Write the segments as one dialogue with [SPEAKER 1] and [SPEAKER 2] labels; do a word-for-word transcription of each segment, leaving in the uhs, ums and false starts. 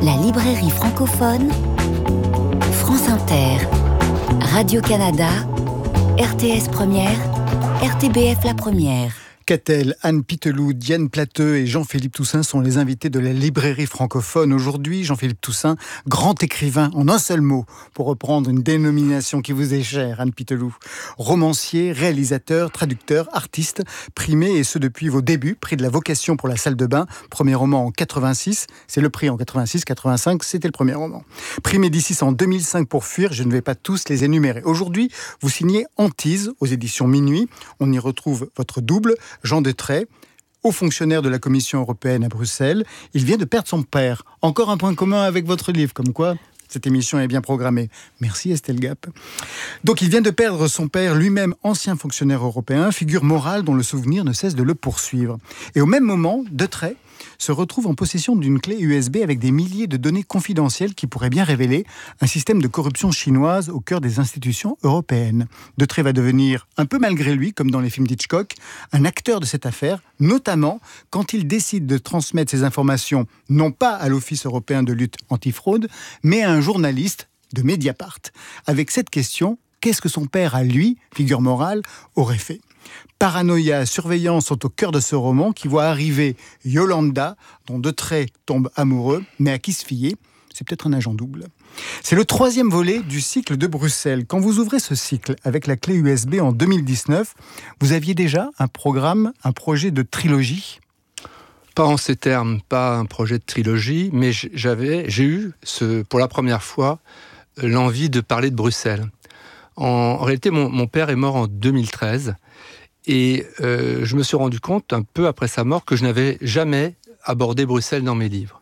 [SPEAKER 1] La librairie francophone, France Inter, Radio-Canada, R T S Première, R T B F La Première.
[SPEAKER 2] Catel, Anne Pitelou, Diane Plateux et Jean-Philippe Toussaint sont les invités de la librairie francophone. Aujourd'hui, Jean-Philippe Toussaint, grand écrivain en un seul mot, pour reprendre une dénomination qui vous est chère, Anne Pitelou. Romancier, réalisateur, traducteur, artiste, primé, et ce depuis vos débuts, prix de la vocation pour la salle de bain, premier roman en quatre-vingt-six, c'est le prix en quatre-vingt-six, quatre-vingt-cinq, c'était le premier roman. Prix Médicis en deux mille cinq pour Fuir, je ne vais pas tous les énumérer. Aujourd'hui, vous signez Antise aux éditions Minuit, on y retrouve votre double, Jean Detrey, haut fonctionnaire de la Commission européenne à Bruxelles. Il vient de perdre son père. Encore un point commun avec votre livre, comme quoi cette émission est bien programmée. Merci Estelle Gap. Donc il vient de perdre son père, lui-même ancien fonctionnaire européen, figure morale dont le souvenir ne cesse de le poursuivre. Et au même moment, Detrey se retrouve en possession d'une clé U S B avec des milliers de données confidentielles qui pourraient bien révéler un système de corruption chinoise au cœur des institutions européennes. Detrey va devenir, un peu malgré lui, comme dans les films d'Hitchcock, un acteur de cette affaire, notamment quand il décide de transmettre ces informations non pas à l'Office européen de lutte antifraude, mais à un journaliste de Mediapart. Avec cette question, qu'est-ce que son père, à lui, figure morale, aurait fait ? Paranoïa, surveillance sont au cœur de ce roman qui voit arriver Yolanda, dont Detrey tombe amoureux, mais à qui se fier ? C'est peut-être un agent double. C'est le troisième volet du cycle de Bruxelles. Quand vous ouvrez ce cycle avec la clé U S B en deux mille dix-neuf, vous aviez déjà un programme, un projet de trilogie ?
[SPEAKER 3] Pas en ces termes, pas un projet de trilogie, mais j'avais, j'ai eu, ce, pour la première fois, l'envie de parler de Bruxelles. En, en réalité, mon, mon père est mort en deux mille treize, et euh, je me suis rendu compte, un peu après sa mort, que je n'avais jamais abordé Bruxelles dans mes livres.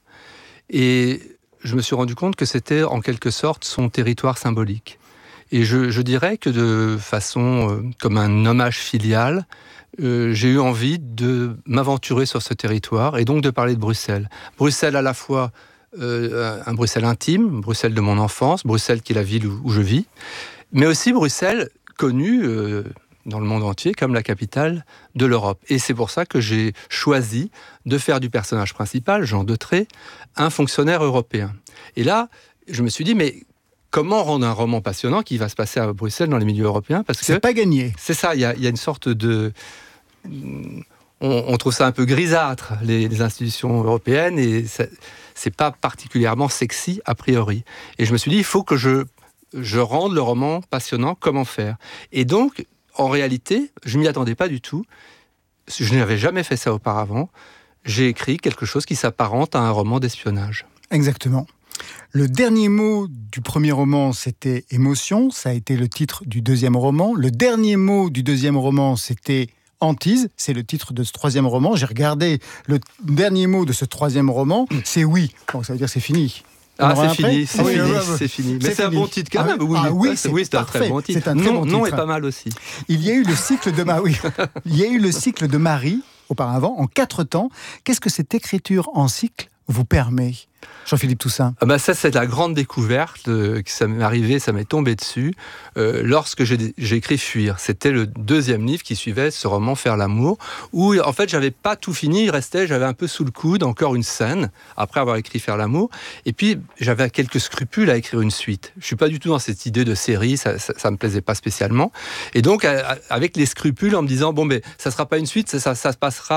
[SPEAKER 3] Et je me suis rendu compte que c'était, en quelque sorte, son territoire symbolique. Et je, je dirais que de façon, euh, comme un hommage filial, euh, j'ai eu envie de m'aventurer sur ce territoire, et donc de parler de Bruxelles. Bruxelles à la fois, euh, un Bruxelles intime, Bruxelles de mon enfance, Bruxelles qui est la ville où, où je vis, mais aussi Bruxelles connue euh, dans le monde entier comme la capitale de l'Europe. Et c'est pour ça que j'ai choisi de faire du personnage principal, Jean Detrey, un fonctionnaire européen. Et là, je me suis dit, mais comment rendre un roman passionnant qui va se passer à Bruxelles dans les milieux européens ? Parce que
[SPEAKER 2] c'est pas gagné.
[SPEAKER 3] C'est ça, il y, y a une sorte de... On, on trouve ça un peu grisâtre, les, les institutions européennes, et ça, c'est pas particulièrement sexy a priori. Et je me suis dit, il faut que je, je rende le roman passionnant, comment faire ? Et donc, en réalité, je ne m'y attendais pas du tout. Je n'avais jamais fait ça auparavant. J'ai écrit quelque chose qui s'apparente à un roman d'espionnage.
[SPEAKER 2] Exactement. Le dernier mot du premier roman, c'était « émotion ». Ça a été le titre du deuxième roman. Le dernier mot du deuxième roman, c'était « Antise ». C'est le titre de ce troisième roman. J'ai regardé le dernier mot de ce troisième roman. C'est « oui ». Donc ça veut dire que c'est fini.
[SPEAKER 3] Ah, c'est fini, c'est,
[SPEAKER 2] ah oui,
[SPEAKER 3] fini
[SPEAKER 2] oui,
[SPEAKER 3] c'est fini. Mais
[SPEAKER 2] c'est,
[SPEAKER 3] c'est
[SPEAKER 2] fini.
[SPEAKER 3] un bon titre quand
[SPEAKER 2] ah,
[SPEAKER 3] même. Oui,
[SPEAKER 2] ah, oui, c'est,
[SPEAKER 3] oui, c'est un très bon titre.
[SPEAKER 2] C'est un très
[SPEAKER 3] non,
[SPEAKER 2] bon
[SPEAKER 3] non
[SPEAKER 2] titre.
[SPEAKER 3] est pas mal aussi.
[SPEAKER 2] Il y a eu le cycle de Marie. Il y a eu le cycle de Marie auparavant en quatre temps. Qu'est-ce que cette écriture en cycle vous permet ? Jean-Philippe Toussaint.
[SPEAKER 3] Ah bah ça, c'est la grande découverte euh, que ça m'est arrivé, ça m'est tombé dessus euh, lorsque j'ai, j'ai écrit Fuir. C'était le deuxième livre qui suivait ce roman Faire l'amour, où en fait j'avais pas tout fini, il restait, j'avais un peu sous le coude encore une scène après avoir écrit Faire l'amour, et puis j'avais quelques scrupules à écrire une suite. Je suis pas du tout dans cette idée de série, ça, ça, ça me plaisait pas spécialement, et donc avec les scrupules en me disant bon ben ça sera pas une suite, ça, ça, ça se passera